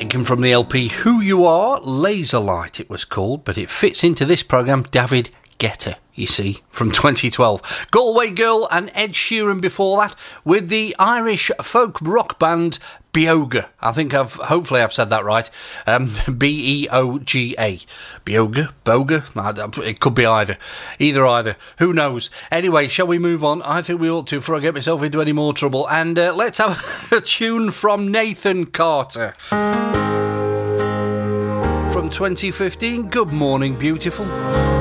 Taken from the LP Who You Are, Laserlight it was called, but it fits into this programme, David Guetta, you see, from 2012. Galway Girl and Ed Sheeran before that, with the Irish folk rock band Beoga. I think hopefully I've said that right. Beoga. Beoga? Boga? It could be either. Either. Who knows? Anyway, shall we move on? I think we ought to before I get myself into any more trouble. And let's have a tune from Nathan Carter. From 2015, Good Morning Beautiful.